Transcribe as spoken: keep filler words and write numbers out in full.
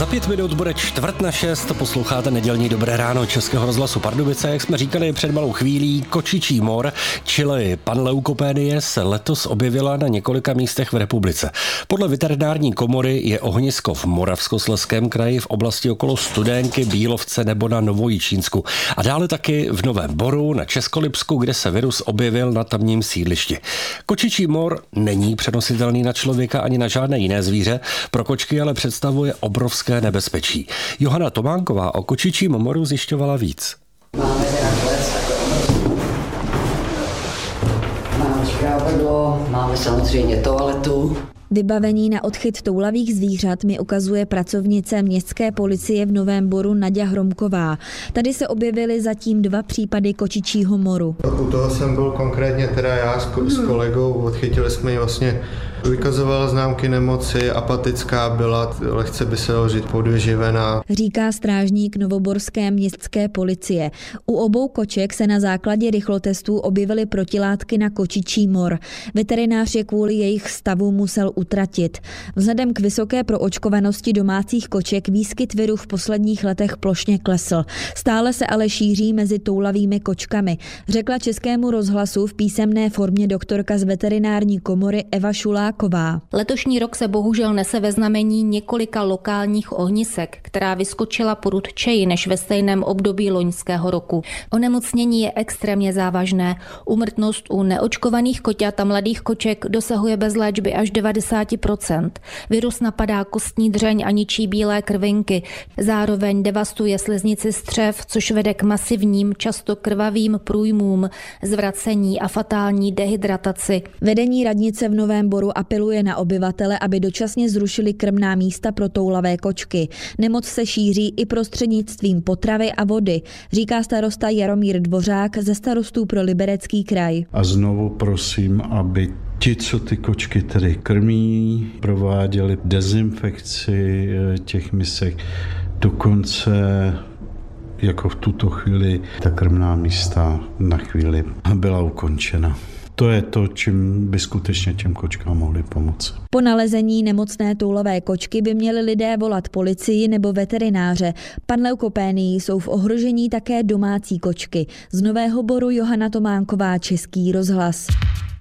Za pět minut bude čtvrt na šest, posloucháte nedělní Dobré ráno Českého rozhlasu Pardubice. Jak jsme říkali před malou chvílí, kočičí mor, čili panleukopédie, se letos objevila na několika místech v republice. Podle veterinární komory je ohnisko v Moravskoslezském kraji, v oblasti okolo Studénky, Bílovce nebo na Novojičínsku. A dále taky v Novém Boru, na Českolipsku, kde se virus objevil na tamním sídlišti. Kočičí mor není přenositelný na člověka ani na žádné jiné zvíře, pro kočky ale představuje obrovské nebezpečí. Johana Tománková o kočičím moru zjišťovala víc. Máme teda klec, máme škrábadlo, máme samozřejmě toaletu. Vybavení na odchyt toulavých zvířat mi ukazuje pracovnice městské policie v Novém Boru Naďa Hromková. Tady se objevily zatím dva případy kočičího moru. U toho jsem byl konkrétně teda já s, s kolegou, odchytili jsme ji vlastně, vykazovala známky nemoci, apatická byla, lehce by se dalo říct podvyživená. Říká strážník novoborské městské policie. U obou koček se na základě rychlotestů objevily protilátky na kočičí mor. Veterinář je kvůli jejich stavu musel utratit. Vzhledem k vysoké proočkovanosti domácích koček výskyt viru v posledních letech plošně klesl. Stále se ale šíří mezi toulavými kočkami, řekla Českému rozhlasu v písemné formě doktorka z veterinární komory Eva Šuláková. Letošní rok se bohužel nese ve znamení několika lokálních ohnisek, která vyskočila prudčeji než ve stejném období loňského roku. Onemocnění je extrémně závažné. Úmrtnost u neočkovaných koťat a mladých koček dosahuje bez léčby až devadesát procent. Virus napadá kostní dřeň a ničí bílé krvinky. Zároveň devastuje sliznici střev, což vede k masivním, často krvavým průjmům, zvracení a fatální dehydrataci. Vedení radnice v Novém Boru apeluje na obyvatele, aby dočasně zrušili krmná místa pro toulavé kočky. Nemoc se šíří i prostřednictvím potravy a vody, říká starosta Jaromír Dvořák ze Starostů pro Liberecký kraj. A znovu prosím, aby ti, co ty kočky tedy krmí, prováděli dezinfekci těch misek, dokonce jako v tuto chvíli ta krmná místa na chvíli byla ukončena. To je to, čím by skutečně těm kočkám mohli pomoct. Po nalezení nemocné toulavé kočky by měli lidé volat policii nebo veterináře. Panleukopénií jsou v ohrožení také domácí kočky. Z Nového Boru Johana Tománková, Český rozhlas.